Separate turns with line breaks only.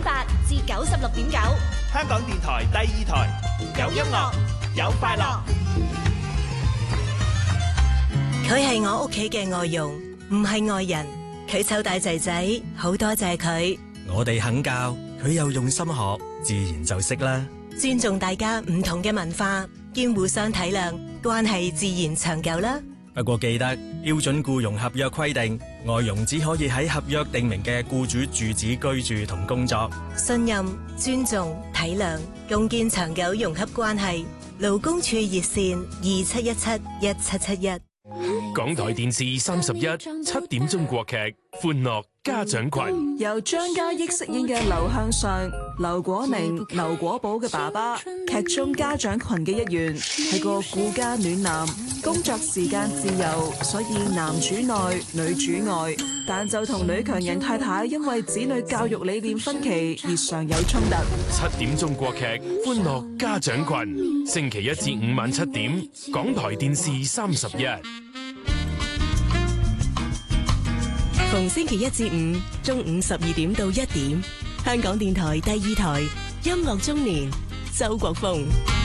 89.8至96.9，
香港電台第2台，有音樂，有快樂。
佢係我屋企嘅外傭，唔係外人。佢湊大仔仔，好多謝佢。
我哋肯教，佢又用心學，自然就識啦。
尊重大家唔同嘅文化，兼互相體諒，關係自然長久啦。
不過記得標準僱傭合約規定，外傭只可以喺合約訂明嘅僱主住址居住同工作。
信任、尊重、體諒，共建長久融洽關係。勞工處熱線27171771。
港台電視31 7點鐘國劇《歡樂家長群》，
由張嘉益飾演嘅劉向上、劉果寧、劉果寶嘅爸爸，劇中家長群嘅一員，係個顧家暖男，工作時間自由，所以男主內女主外，但就同女強人太太因為子女教育理念分歧而常有衝突。
7點鐘國劇《歡樂家長群》，星期1至5晚7點，港台電視31。
逢星期1至5中午12點到1點，香港電台第2台音樂中年，周國峰。